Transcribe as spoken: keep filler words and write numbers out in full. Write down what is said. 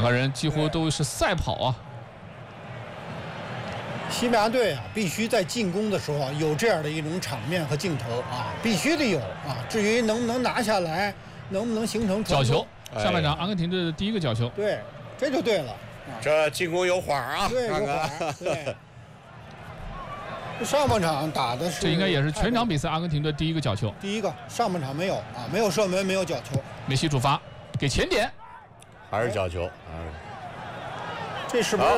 两人几乎都是赛跑啊。 西班牙队啊，必须在进攻的时候啊有这样的一种场面和镜头啊，必须得有啊。至于能不能拿下来，能不能形成角球， 哎、 上半场阿根廷队的第一个角球， 对，这就对了。啊、 这进攻有花啊， 对，有花，对。上半场打的是， 这应该也是全场比赛阿根廷队第一个角球。 第一个，上半场没有啊，没有射门，没有角球。 梅西主罚，给前点， 还是角球，哎， 这是不是